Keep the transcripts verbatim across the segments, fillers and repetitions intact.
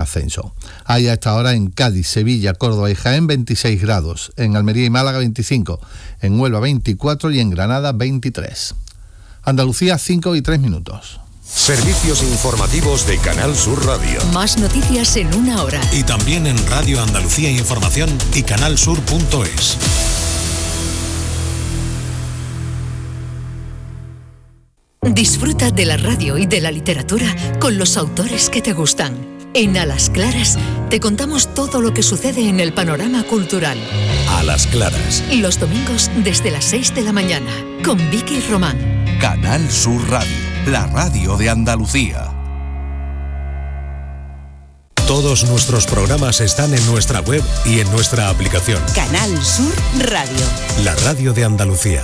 ascenso. Hay a esta hora en Cádiz, Sevilla, Córdoba y Jaén veintiséis grados, en Almería y Málaga veinticinco, en Huelva veinticuatro y en Granada veintitrés. Andalucía, cinco y tres minutos. Servicios informativos de Canal Sur Radio. Más noticias en una hora. Y también en Radio Andalucía Información y canalsur punto es. Disfruta de la radio y de la literatura con los autores que te gustan. En A las Claras te contamos todo lo que sucede en el panorama cultural. A las Claras. Los domingos desde las seis de la mañana con Vicky Román. Canal Sur Radio, la radio de Andalucía. Todos nuestros programas están en nuestra web y en nuestra aplicación. Canal Sur Radio. La radio de Andalucía.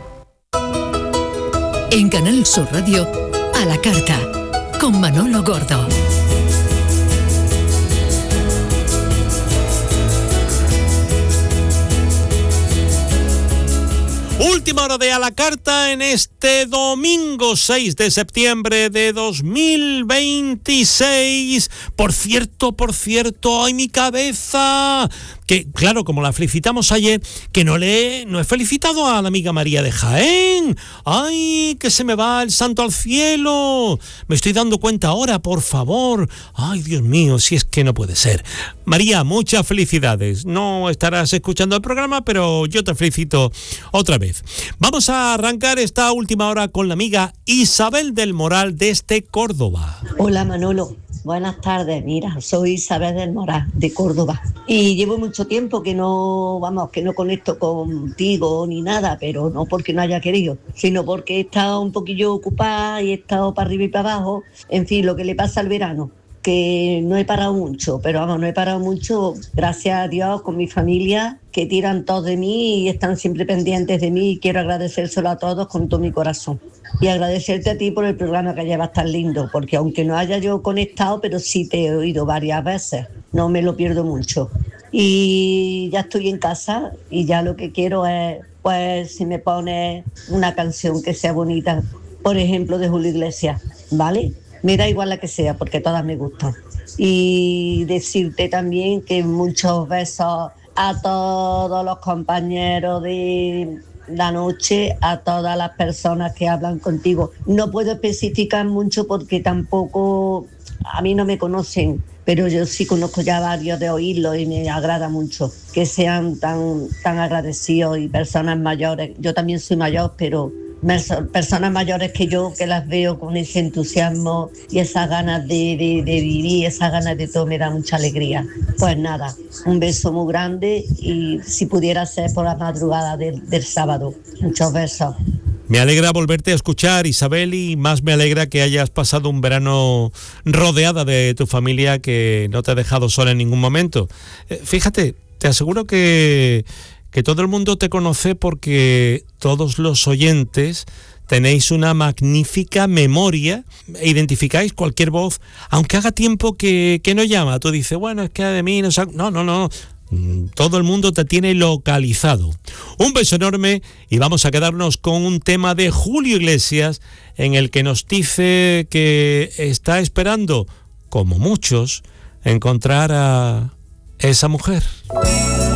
En Canal Sur Radio, A la Carta, con Manolo Gordo. Última hora de A la Carta en este domingo seis de septiembre de dos mil veintiséis. Por cierto, por cierto, ¡ay, mi cabeza! Que, claro, como la felicitamos ayer, que no le no he felicitado a la amiga María de Jaén. ¡Ay, que se me va el santo al cielo! Me estoy dando cuenta ahora, por favor. ¡Ay, Dios mío, si es que no puede ser! María, muchas felicidades. No estarás escuchando el programa, pero yo te felicito otra vez. Vamos a arrancar esta última hora con la amiga Isabel del Moral desde Córdoba. Hola, Manolo. Buenas tardes, mira, soy Isabel del Moral, de Córdoba, y llevo mucho tiempo que no, vamos, que no conecto contigo ni nada, pero no porque no haya querido, sino porque he estado un poquillo ocupada y he estado para arriba y para abajo, en fin, lo que le pasa al verano, que no he parado mucho, pero vamos, no he parado mucho, gracias a Dios, con mi familia, que tiran todos de mí y están siempre pendientes de mí, y quiero agradecérselo a todos con todo mi corazón. Y agradecerte a ti por el programa que llevas tan lindo, porque aunque no haya yo conectado, pero sí te he oído varias veces, no me lo pierdo mucho. Y ya estoy en casa y ya lo que quiero es, pues, si me pones una canción que sea bonita, por ejemplo, de Julio Iglesias, ¿vale? Me da igual la que sea, porque todas me gustan. Y decirte también que muchos besos a todos los compañeros de la noche, a todas las personas que hablan contigo. No puedo especificar mucho porque tampoco, a mí no me conocen, pero yo sí conozco ya varios de oírlo y me agrada mucho que sean tan, tan agradecidos, y personas mayores. Yo también soy mayor, pero personas mayores que yo, que las veo con ese entusiasmo y esas ganas de, de, de vivir, esas ganas de todo, me da mucha alegría. Pues nada, un beso muy grande, y si pudiera ser por la madrugada del, del sábado. Muchos besos. Me alegra volverte a escuchar, Isabel, y más me alegra que hayas pasado un verano rodeada de tu familia, que no te ha dejado sola en ningún momento. Eh, fíjate, te aseguro que... que todo el mundo te conoce porque todos los oyentes tenéis una magnífica memoria e identificáis cualquier voz, aunque haga tiempo que, que no llama. Tú dices, bueno, es que de mí no sé... No, no, no. Todo el mundo te tiene localizado. Un beso enorme, y vamos a quedarnos con un tema de Julio Iglesias en el que nos dice que está esperando, como muchos, encontrar a esa mujer.